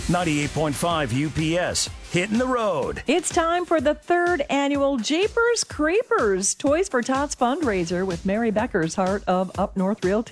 98.5 UPS. Hitting the road. It's time for the third annual Jeepers Creepers Toys for Tots fundraiser with Mary Becker's Heart of Up North Realty.